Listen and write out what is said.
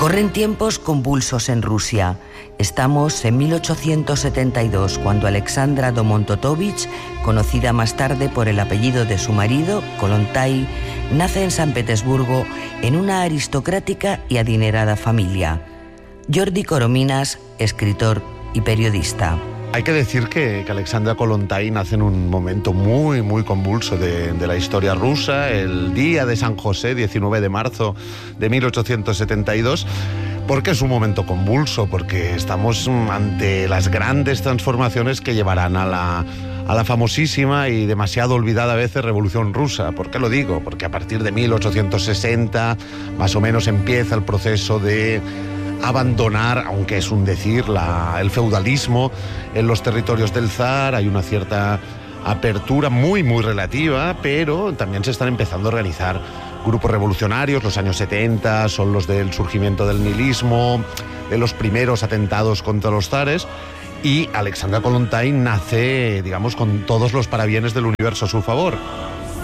Corren tiempos convulsos en Rusia. Estamos en 1872, cuando Alexandra Domontotovich, conocida más tarde por el apellido de su marido, Kollontai, nace en San Petersburgo en una aristocrática y adinerada familia. Jordi Corominas, escritor y periodista. Hay que decir que Alexandra Kollontai nace en un momento muy, muy convulso de la historia rusa, el día de San José, 19 de marzo de 1872. ¿Por qué es un momento convulso? Porque estamos ante las grandes transformaciones que llevarán a la famosísima y demasiado olvidada a veces Revolución Rusa. ¿Por qué lo digo? Porque a partir de 1860 más o menos empieza el proceso de abandonar, aunque es un decir, el feudalismo en los territorios del zar. Hay una cierta apertura muy, muy relativa, pero también se están empezando a organizar grupos revolucionarios. Los años 70 son los del surgimiento del nihilismo, de los primeros atentados contra los zares, y Alexandra Kollontai nace, digamos, con todos los parabienes del universo a su favor.